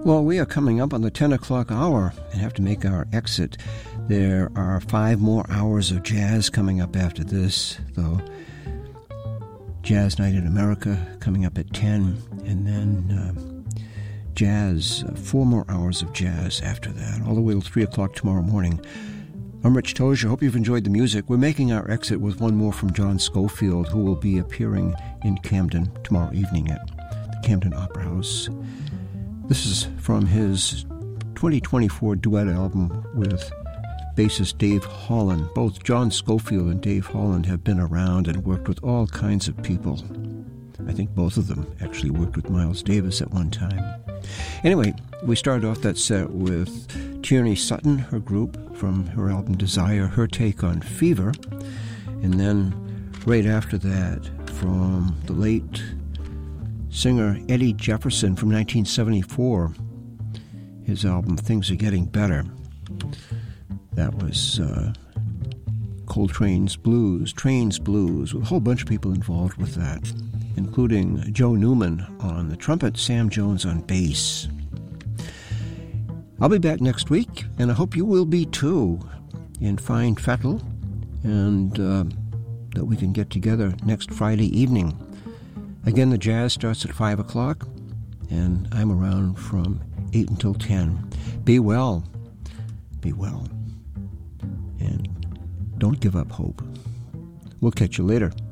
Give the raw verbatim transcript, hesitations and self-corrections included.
Well, we are coming up on the ten o'clock hour and have to make our exit. There are five more hours of jazz coming up after this, though. Jazz Night in America coming up at ten, and then uh, jazz, uh, four more hours of jazz after that, all the way till three o'clock tomorrow morning. I'm Rich Tozier. Hope you've enjoyed the music. We're making our exit with one more from John Scofield, who will be appearing in Camden tomorrow evening at the Camden Opera House. This is from his twenty twenty-four duet album with bassist Dave Holland. Both John Scofield and Dave Holland have been around and worked with all kinds of people. I think both of them actually worked with Miles Davis at one time. Anyway, we started off that set with Tierney Sutton, her group, from her album Desire, her take on Fever. And then right after that, from the late singer Eddie Jefferson from nineteen seventy-four, his album Things Are Getting Better. That was uh, Coltrane's Blues, Train's Blues, with a whole bunch of people involved with that, including Joe Newman on the trumpet, Sam Jones on bass. I'll be back next week, and I hope you will be too, in fine fettle, and uh, that we can get together next Friday evening. Again, the jazz starts at five o'clock, and I'm around from eight until ten. Be well. Be well. And don't give up hope. We'll catch you later.